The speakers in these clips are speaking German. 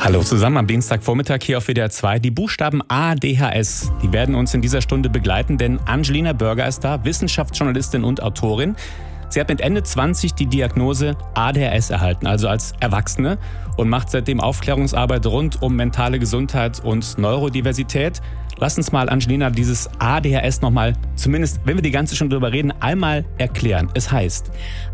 Hallo zusammen am Dienstagvormittag hier auf WDR 2. Die Buchstaben ADHS, die werden uns in dieser Stunde begleiten, denn Angelina Börger ist da, Wissenschaftsjournalistin und Autorin. Sie hat mit Ende 20 die Diagnose ADHS erhalten, also als Erwachsene, und macht seitdem Aufklärungsarbeit rund um mentale Gesundheit und Neurodiversität. Lass uns mal, Angelina, dieses ADHS nochmal, zumindest wenn wir die ganze schon drüber reden, einmal erklären. Es heißt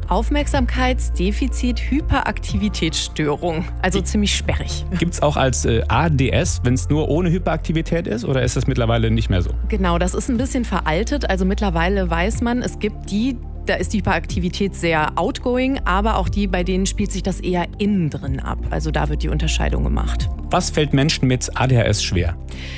Aufmerksamkeitsdefizit-Hyperaktivitätsstörung. Also ziemlich sperrig. Gibt es auch als ADS, wenn es nur ohne Hyperaktivität ist, oder ist das mittlerweile nicht mehr so? Genau, das ist ein bisschen veraltet. Also mittlerweile weiß man, es gibt da ist die Hyperaktivität sehr outgoing, aber auch die, bei denen spielt sich das eher innen drin ab. Also da wird die Unterscheidung gemacht. Was fällt Menschen mit ADHS schwer?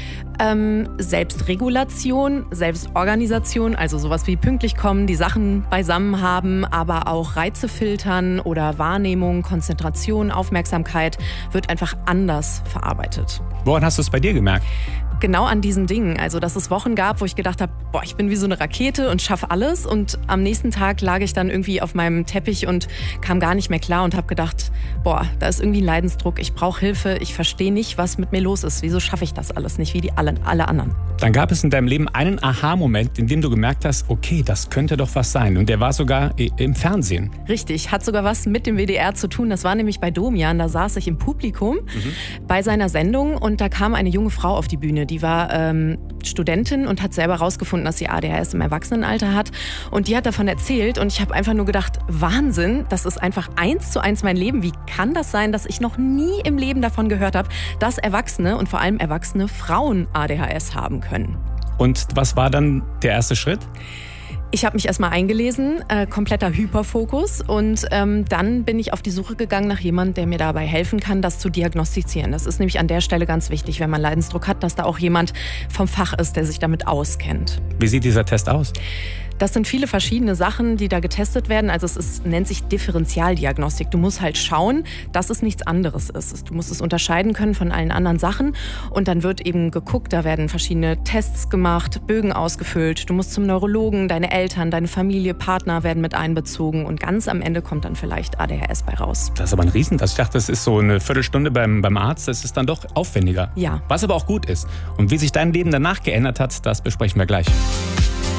Selbstregulation, Selbstorganisation, also sowas wie pünktlich kommen, die Sachen beisammen haben, aber auch Reize filtern oder Wahrnehmung, Konzentration, Aufmerksamkeit wird einfach anders verarbeitet. Woran hast du es bei dir gemerkt? Genau an diesen Dingen. Also, dass es Wochen gab, wo ich gedacht habe, ich bin wie so eine Rakete und schaffe alles. Und am nächsten Tag lag ich dann irgendwie auf meinem Teppich und kam gar nicht mehr klar und habe gedacht, da ist irgendwie ein Leidensdruck, ich brauche Hilfe, ich verstehe nicht, was mit mir los ist. Wieso schaffe ich das alles nicht, wie alle anderen? Dann gab es in deinem Leben einen Aha-Moment, in dem du gemerkt hast, okay, das könnte doch was sein. Und der war sogar im Fernsehen. Richtig, hat sogar was mit dem WDR zu tun. Das war nämlich bei Domian, da saß ich im Publikum bei seiner Sendung und da kam eine junge Frau auf die Bühne. Die war Studentin und hat selber rausgefunden, dass sie ADHS im Erwachsenenalter hat. Und die hat davon erzählt und ich habe einfach nur gedacht, Wahnsinn, das ist einfach 1:1 mein Leben. Wie kann das sein, dass ich noch nie im Leben davon gehört habe, dass Erwachsene und vor allem erwachsene Frauen ADHS haben können? Und was war dann der erste Schritt? Ich habe mich erstmal eingelesen, kompletter Hyperfokus und dann bin ich auf die Suche gegangen nach jemandem, der mir dabei helfen kann, das zu diagnostizieren. Das ist nämlich an der Stelle ganz wichtig, wenn man Leidensdruck hat, dass da auch jemand vom Fach ist, der sich damit auskennt. Wie sieht dieser Test aus? Das sind viele verschiedene Sachen, die da getestet werden. Also nennt sich Differentialdiagnostik. Du musst halt schauen, dass es nichts anderes ist. Du musst es unterscheiden können von allen anderen Sachen. Und dann wird eben geguckt, da werden verschiedene Tests gemacht, Bögen ausgefüllt. Du musst zum Neurologen, deine Eltern, deine Familie, Partner werden mit einbezogen. Und ganz am Ende kommt dann vielleicht ADHS bei raus. Das ist aber ein Riesentest. Ich dachte, das ist so eine Viertelstunde beim Arzt. Das ist dann doch aufwendiger. Ja. Was aber auch gut ist. Und wie sich dein Leben danach geändert hat, das besprechen wir gleich.